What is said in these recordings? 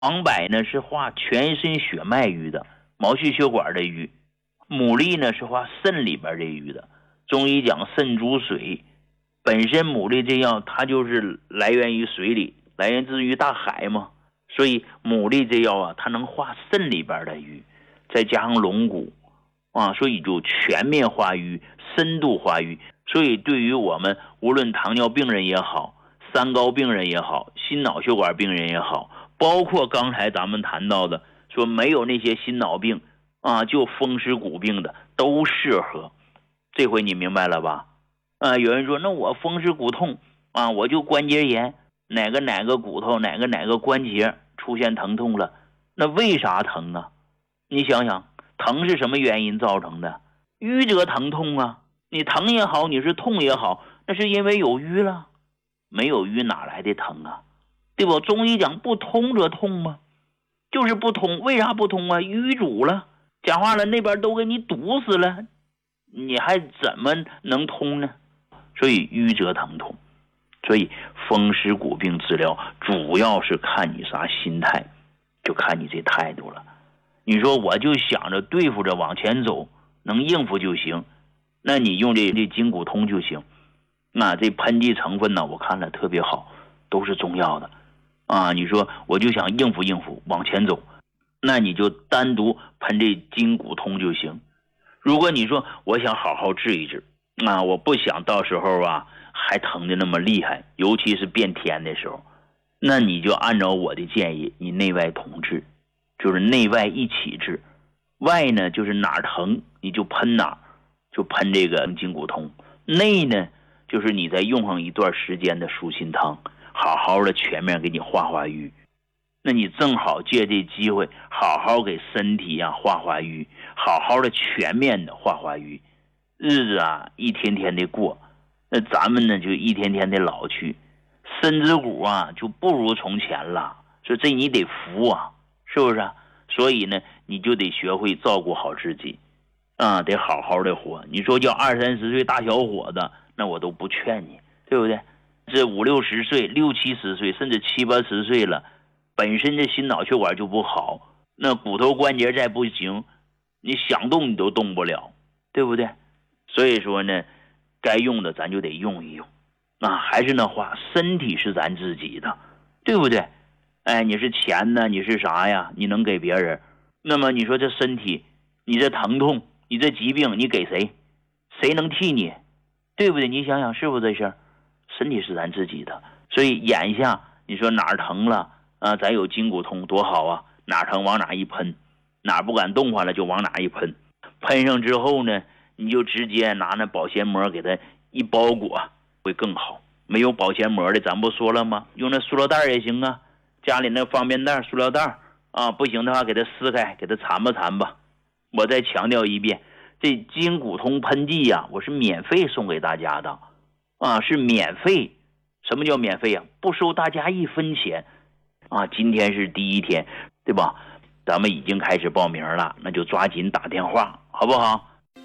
黄柏呢是化全身血脉瘀的，毛细血管的瘀；牡蛎呢是化肾里边的瘀的。中医讲肾主水，本身牡蛎这药它就是来源于水里，来源自于大海嘛，所以牡蛎这药啊，它能化肾里边的瘀，再加上龙骨啊，所以就全面化瘀，深度化瘀。所以对于我们无论糖尿病人也好，三高病人也好，心脑血管病人也好，包括刚才咱们谈到的说没有那些心脑病啊，就风湿骨病的都适合。这回你明白了吧？有人说那我风湿骨痛啊，我就关节炎，哪个骨头哪个关节出现疼痛了，那为啥疼啊？你想想，疼是什么原因造成的？瘀则疼痛啊，你疼也好，你是痛也好，那是因为有瘀了，没有瘀哪来的疼啊？对吧？中医讲不通则痛吗？就是不通，为啥不通啊？瘀阻了，讲话了，那边都给你堵死了，你还怎么能通呢？所以瘀则疼痛。所以风湿骨病治疗主要是看你啥心态，就看你这态度了。你说我就想着对付着往前走，能应付就行，那你用这筋骨通就行。那这喷剂成分呢，我看了特别好，都是中药的啊。你说我就想应付往前走，那你就单独喷这筋骨通就行。如果你说我想好好治一治啊，我不想到时候啊还疼的那么厉害，尤其是变天的时候，那你就按照我的建议，你内外同治，就是内外一起治。外呢就是哪儿疼你就喷哪儿，就喷这个筋骨通。内呢就是你再用上一段时间的舒心汤，好好的全面给你化瘀。那你正好借这机会好好给身体啊化瘀，好好的全面的化瘀。日子啊一天天的过，那咱们呢就一天天的老去，身子骨啊就不如从前了。所以这你得服啊，是不是啊？所以呢你就得学会照顾好自己啊，得好好的活。你说叫20-30岁大小伙子，那我都不劝你，对不对？这50-60岁60-70岁甚至70-80岁了，本身这心脑血管就不好，那骨头关节再不行，你想动你都动不了，对不对？所以说呢该用的咱就得用一用啊。还是那话，身体是咱自己的，对不对？你是钱呢，你是啥呀？你能给别人，那么你说这身体，你这疼痛，你这疾病，你给谁？谁能替你？对不对？你想想是不是这事儿？身体是咱自己的，所以眼下你说哪儿疼了啊，咱有筋骨通多好啊，哪儿疼往哪一喷，哪儿不敢动换了就往哪一喷，喷上之后呢，你就直接拿那保鲜膜给它一包裹会更好。没有保鲜膜的咱不说了吗？用那塑料袋也行啊，家里那方便袋塑料袋啊，不行的话给它撕开，给它缠吧。我再强调一遍，这筋骨通喷剂呀，我是免费送给大家的啊，是免费。什么叫免费啊？不收大家1分钱啊。今天是第1天，对吧？咱们已经开始报名了，那就抓紧打电话，好不好？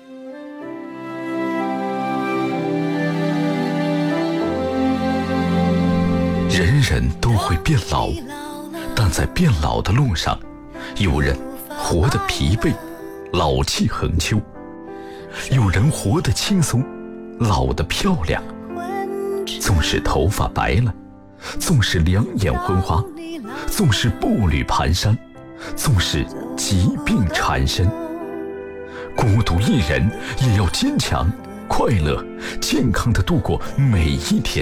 人人都会变老，但在变老的路上，有人活得疲惫，老气横秋；有人活得轻松，老得漂亮。纵使头发白了，纵使两眼昏花，纵使步履蹒跚，纵使疾病缠身，孤独一人也要坚强、快乐、健康地度过每一天。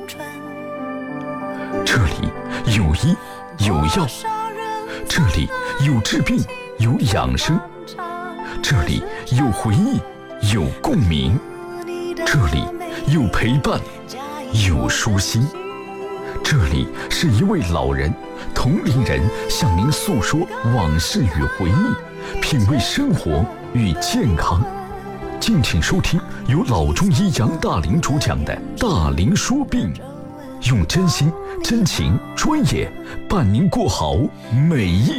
这里有医有药，这里有治病有养生，这里有回忆有共鸣，这里有陪伴有舒心。这里是一位老人同龄人向您诉说往事与回忆，品味生活与健康。敬请收听由老中医杨大林主讲的大林说病，用真心真情专业伴您过好每一